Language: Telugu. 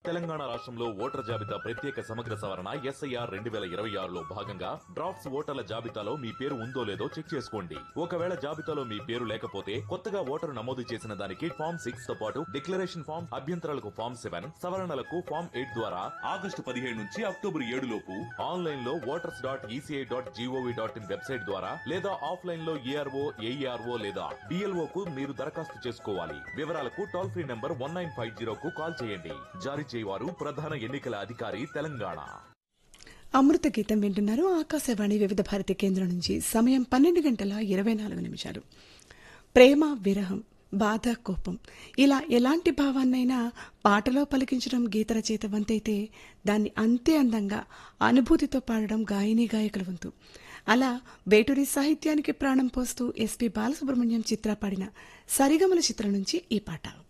తెలంగాణ రాష్ట్రంలో ఓటర్ జాబితా ప్రత్యేక సమగ్ర సవరణ SIR 2026లో భాగంగా డ్రాఫ్ట్స్ ఓటర్ల జాబితాలో మీ పేరు ఉందో లేదో చెక్ చేసుకోండి. ఒకవేళ జాబితాలో మీ పేరు లేకపోతే కొత్తగా ఓటరు నమోదు చేసిన దానికి ఫామ్ 6 తో పాటు డిక్లరేషన్ ఫామ్, అభ్యంతరాలకు ఫామ్ 7, సవరణలకు ఫామ్ 8 ద్వారా ఆగస్టు 17 నుంచి అక్టోబర్ 7 లోపు ఆన్లైన్ లో voters.eci.gov.in వెబ్సైట్ ద్వారా లేదా ఆఫ్లైన్ లో ARO, AERO లేదా BLO కు మీరు దరఖాస్తు చేసుకోవాలి. వివరాలకు టోల్ ఫ్రీ నంబర్ 1950 కు కాల్ చేయండి. జారీ చేయవారు ప్రధాన ఎన్నికల అధికారి తెలంగాణ. అమృత గీతం వింటున్నారు. ఆకాశవాణి వివిధ భారతి కేంద్రం నుంచి. సమయం 12:24. ప్రేమ, విరహం, బాధ, కోపం ఇలా ఎలాంటి భావాన్నైనా పాటలో పలికించడం గీత రచయిత వంతైతే దాన్ని అంతే అందంగా అనుభూతితో పాడడం గాయని గాయకుల వంతు. అలా వేటూరి సాహిత్యానికి ప్రాణం పోస్తూ SP బాలసుబ్రహ్మణ్యం చిత్ర పాడిన సరిగమల చిత్రం నుంచి ఈ పాట.